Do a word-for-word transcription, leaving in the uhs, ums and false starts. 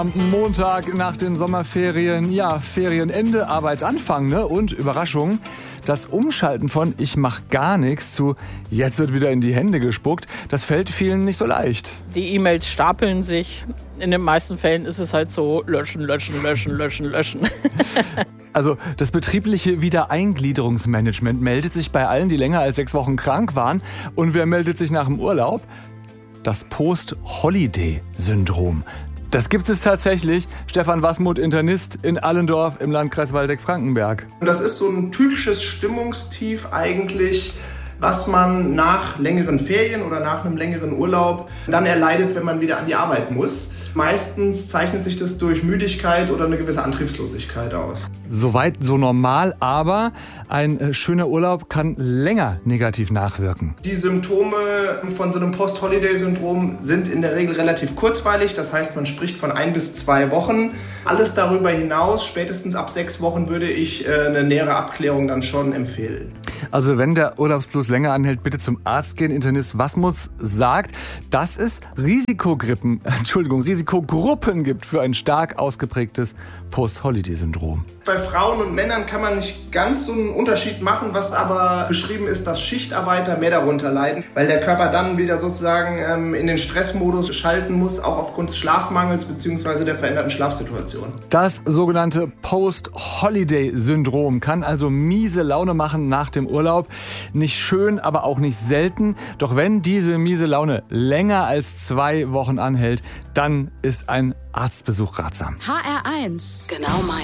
Am Montag nach den Sommerferien, ja, Ferienende, Arbeitsanfang, ne? Und Überraschung, das Umschalten von ich mach gar nichts zu jetzt wird wieder in die Hände gespuckt, das fällt vielen nicht so leicht. Die E-Mails stapeln sich. In den meisten Fällen ist es halt so, löschen, löschen, löschen, löschen, löschen. Also das betriebliche Wiedereingliederungsmanagement meldet sich bei allen, die länger als sechs Wochen krank waren. Und wer meldet sich nach dem Urlaub? Das Post-Holiday-Syndrom. Das gibt es tatsächlich. Stefan Wasmuth, Internist in Allendorf im Landkreis Waldeck-Frankenberg. Das ist so ein typisches Stimmungstief eigentlich, was man nach längeren Ferien oder nach einem längeren Urlaub dann erleidet, wenn man wieder an die Arbeit muss. Meistens zeichnet sich das durch Müdigkeit oder eine gewisse Antriebslosigkeit aus. Soweit so normal, aber ein äh, schöner Urlaub kann länger negativ nachwirken. Die Symptome von so einem Post-Holiday-Syndrom sind in der Regel relativ kurzweilig. Das heißt, man spricht von ein bis zwei Wochen. Alles darüber hinaus, spätestens ab sechs Wochen, würde ich äh, eine nähere Abklärung dann schon empfehlen. Also wenn der Urlaubsblues länger anhält, bitte zum Arzt gehen. Internist Wasmuth sagt, dass es Risikogruppen, Entschuldigung, Risikogruppen gibt für ein stark ausgeprägtes Post-Holiday-Syndrom. Bei Frauen und Männern kann man nicht ganz so einen Unterschied machen, was aber beschrieben ist, dass Schichtarbeiter mehr darunter leiden, weil der Körper dann wieder sozusagen ähm, in den Stressmodus schalten muss, auch aufgrund des Schlafmangels bzw. der veränderten Schlafsituation. Das sogenannte Post-Holiday-Syndrom kann also miese Laune machen nach dem Urlaub. Nicht schön, aber auch nicht selten. Doch wenn diese miese Laune länger als zwei Wochen anhält, dann ist ein Arztbesuch ratsam. H R eins. Genau mein.